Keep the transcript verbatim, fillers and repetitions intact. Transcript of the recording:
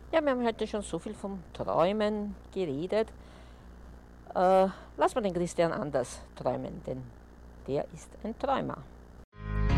Ja, wir haben heute schon so viel vom Träumen geredet. Äh, lass mal den Christian anders träumen, denn der ist ein Träumer.